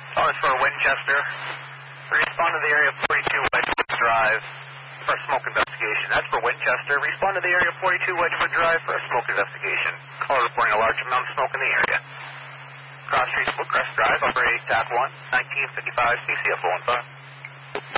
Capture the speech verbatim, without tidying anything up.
Calling for Winchester. Respond to the area forty-two Wedgewood Drive for a smoke investigation. That's for Winchester. Respond to the area forty-two Wedgewood Drive for a smoke investigation. Caller reporting a large amount of smoke in the area. Cross Street, Woodcrest Drive, operating T A C one, nineteen fifty-five, C C F one five.